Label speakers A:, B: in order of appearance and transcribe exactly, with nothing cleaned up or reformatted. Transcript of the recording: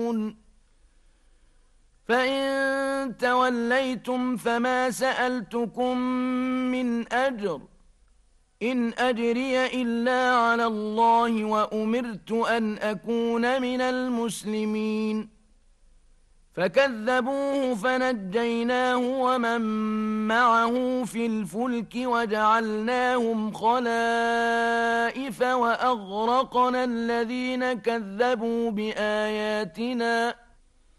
A: فإن توليتم فما سألتكم من أجر إن أجري إلا على الله وأمرت أن أكون من المسلمين فكذبوه فنجيناه ومن معه في الفلك وجعلناهم خلائف وأغرقنا الذين كذبوا بآياتنا